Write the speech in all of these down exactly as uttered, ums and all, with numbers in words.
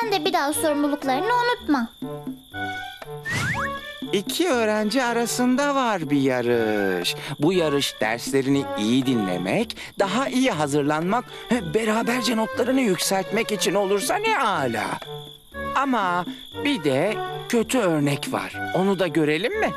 Sen de bir daha sorumluluklarını unutma. İki öğrenci arasında var bir yarış. Bu yarış derslerini iyi dinlemek, daha iyi hazırlanmak, beraberce notlarını yükseltmek için olursa ne âlâ. Ama bir de kötü örnek var. Onu da görelim mi?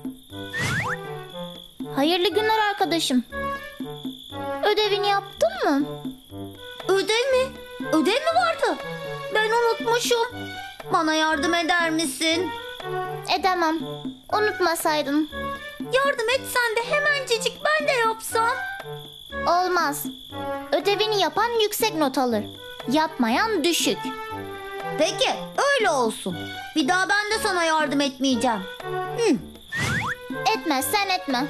Hayırlı günler arkadaşım. Ödevini yaptın mı? Ödev mi? Ödev mi vardı? Ben unutmuşum. Bana yardım eder misin? Edemem. Unutmasaydın. Yardım etsen de hemencecik ben de yapsam. Olmaz. Ödevini yapan yüksek not alır. Yapmayan düşük. Peki öyle olsun. Bir daha ben de sana yardım etmeyeceğim. Hı. Etmezsen etme.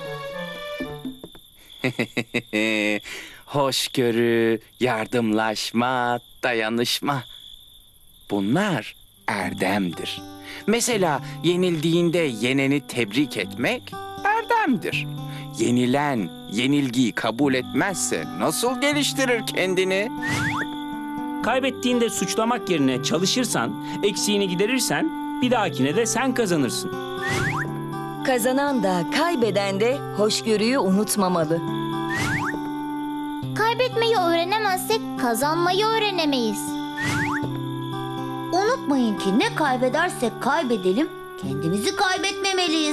Hoşgörü, yardımlaşma, dayanışma. Bunlar erdemdir. Mesela yenildiğinde yeneni tebrik etmek erdemdir. Yenilen yenilgiyi kabul etmezse nasıl geliştirir kendini? Kaybettiğinde suçlamak yerine çalışırsan, eksiğini giderirsen bir dahakine de sen kazanırsın. Kazanan da kaybeden de hoşgörüyü unutmamalı. Kaybetmeyi öğrenemezsek kazanmayı öğrenemeyiz. Unutmayın ki ne kaybedersek kaybedelim, kendimizi kaybetmemeliyiz.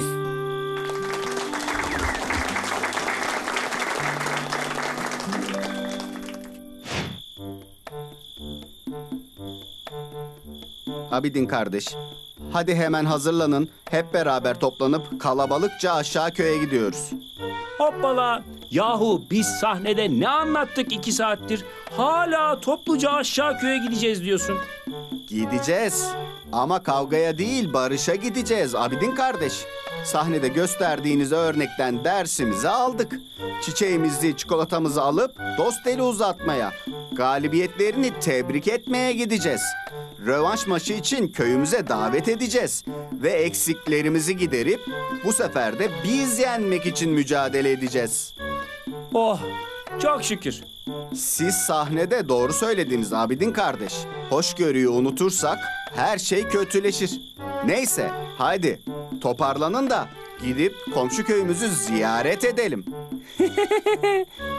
Abidin kardeş, hadi hemen hazırlanın. Hep beraber toplanıp kalabalıkça aşağı köye gidiyoruz. Hoppala! Yahu biz sahnede ne anlattık iki saattir? Hala topluca aşağı köye gideceğiz diyorsun. Gideceğiz. Ama kavgaya değil, barışa gideceğiz Abidin kardeş. Sahnede gösterdiğiniz örnekten dersimizi aldık. Çiçeğimizi, çikolatamızı alıp dost eli uzatmaya, galibiyetlerini tebrik etmeye gideceğiz. Rövanş maçı için köyümüze davet edeceğiz. Ve eksiklerimizi giderip bu sefer de biz yenmek için mücadele edeceğiz. Oh! Çok şükür. Siz sahnede doğru söylediniz Abidin kardeş. Hoşgörüyü unutursak her şey kötüleşir. Neyse, haydi toparlanın da gidip komşu köyümüzü ziyaret edelim.